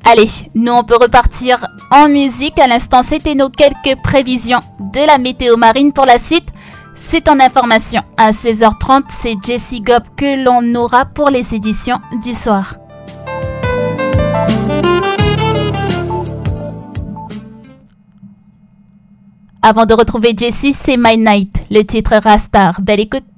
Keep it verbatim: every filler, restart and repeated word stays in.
Allez, nous on peut repartir en musique. À l'instant, c'était nos quelques prévisions de la météo marine. Pour la suite, c'est en information. À seize heures trente, c'est Jessie Gob que l'on aura pour les éditions du soir. Avant de retrouver Jessie, c'est My Night, le titre Rastar. Belle écoute.